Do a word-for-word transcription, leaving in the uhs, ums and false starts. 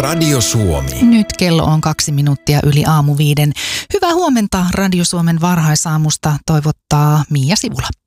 Radio Suomi. Nyt kello on kaksi minuuttia yli aamu viiden. Hyvää huomenta Radio Suomen varhaisaamusta toivottaa Miia Sivula.